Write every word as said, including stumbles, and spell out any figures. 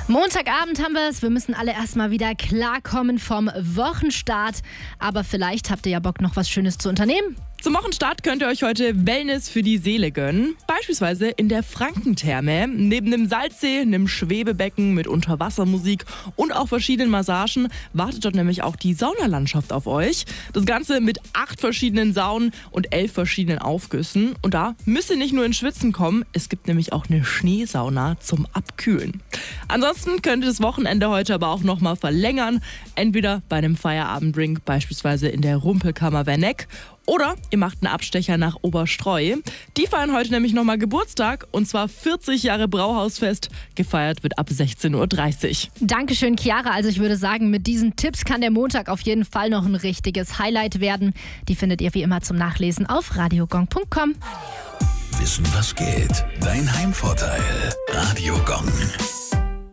Montagabend haben wir es. Wir müssen alle erstmal wieder klarkommen vom Wochenstart. Aber vielleicht habt ihr ja Bock, noch was Schönes zu unternehmen. Zum Wochenstart könnt ihr euch heute Wellness für die Seele gönnen. Beispielsweise in der Frankentherme. Neben einem Salzsee, einem Schwebebecken mit Unterwassermusik und auch verschiedenen Massagen wartet dort nämlich auch die Saunalandschaft auf euch. Das Ganze mit acht verschiedenen Saunen und elf verschiedenen Aufgüssen. Und da müsst ihr nicht nur ins Schwitzen kommen, es gibt nämlich auch eine Schneesauna zum Abkühlen. Ansonsten könnt ihr das Wochenende heute aber auch nochmal verlängern. Entweder bei einem Feierabenddrink, beispielsweise in der Rumpelkammer Werneck. Oder ihr macht einen Abstecher nach Oberstreu. Die feiern heute nämlich nochmal Geburtstag und zwar vierzig Jahre Brauhausfest. Gefeiert wird ab sechzehn Uhr dreißig. Dankeschön, Chiara. Also ich würde sagen, mit diesen Tipps kann der Montag auf jeden Fall noch ein richtiges Highlight werden. Die findet ihr wie immer zum Nachlesen auf radiogong punkt com. Wissen, was geht? Dein Heimvorteil. Radio Gong.